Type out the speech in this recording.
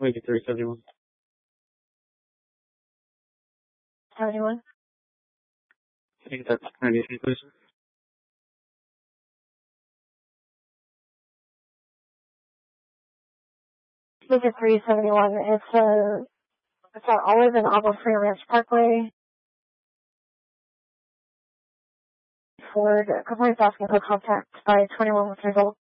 Maybe 371. 71? I think that's 93, please. Ticket 371. It's on Olive and Agua Fria Ranch Parkway. Ford, complaints asking for contact by 21 with result.